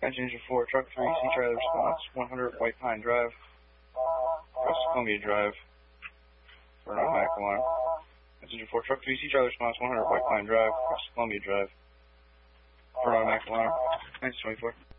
Engine 4, Truck 3, C Charlie response, 100 White Pine Drive, across Columbia Drive, for an automatic alarm. Engine 4, Truck 3, C Charlie response, 100 White Pine Drive, across Columbia Drive, for an automatic alarm. 1924.